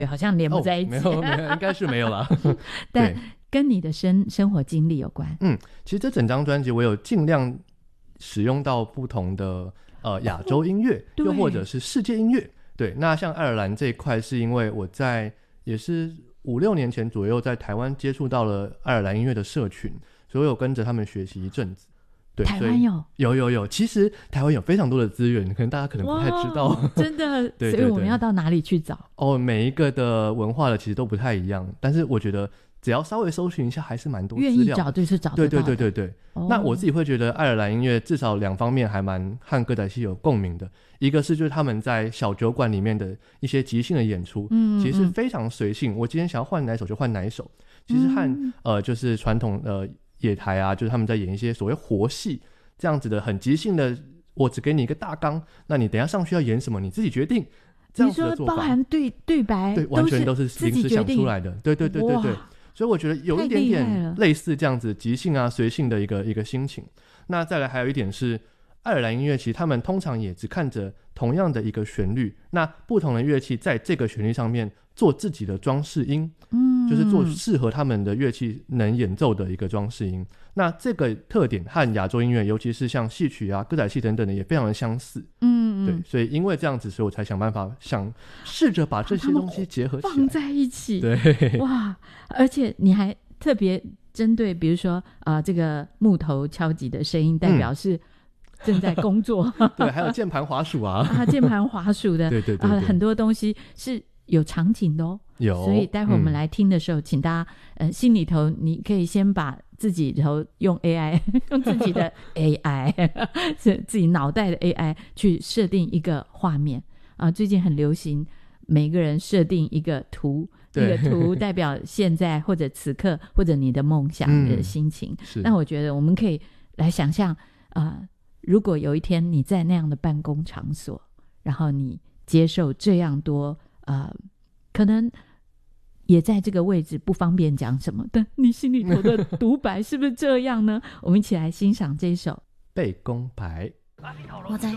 好像连不在一起。 没有，应该是没有啦。 但跟你的生活经历有关。 其实这整张专辑我有尽量使用到不同的亚洲音乐，又或者是世界音乐。对，那像爱尔兰这一块是因为我在也是5-6年前左右在台湾接触到了爱尔兰音乐的社群，所以我有跟着他们学习一阵子。对， 台湾有， 其实台湾有非常多的资源，可能大家可能不太知道。 真的对， 所以我们要到哪里去找？ 每一个的文化的其实都不太一样，但是我觉得只要稍微搜寻一下还是蛮多资料的， 愿意找就是找得到的。 对、那我自己会觉得爱尔兰音乐至少2方面还蛮和歌仔戏有共鸣的。一个是就是他们在小酒馆里面的一些即兴的演出，其实非常随性，我今天想要换哪一首就换哪一首。其实和就是传统野台啊，就是他们在演一些所谓活戏这样子的很即兴的，我只给你一个大纲，那你等一下上去要演什么你自己决定，这样子的做法。 你说包含对白， 对，完全都是临时想出来的。对，所以我觉得有一点点类似这样子即兴啊随性的一个心情。那再来还有一点是爱尔兰音乐其实他们通常也只看着同样的一个旋律，那不同的乐器在这个旋律上面做自己的装饰音，就是做适合他们的乐器能演奏的一个装饰音。那这个特点和亚洲音乐尤其是像戏曲啊歌仔戏等等的也非常的相似。对，所以因为这样子，所以我才想办法想试着把这些东西结合起来放在一起。 对， 哇，而且你还特别针对比如说这个木头敲击的声音代表是正在工作对，还有键盘滑鼠键盘滑鼠的对很多东西是有场景的有。 所以待会我们来听的时候请大家心里头你可以先把自己头用 AI 用自己的 AI 自己脑袋的 AI 去设定一个画面最近很流行每个人设定一个图，一个图代表现在或者此刻或者你的梦想的心情。那我觉得我们可以来想象如果有一天你在那样的办公场所，然后你接受这样多可能也在这个位置不方便讲什么，但你心里头的独白是不是这样呢？我们一起来欣赏这一首背公牌。 我知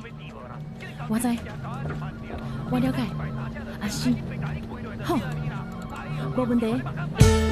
我了解阿信好，没问题。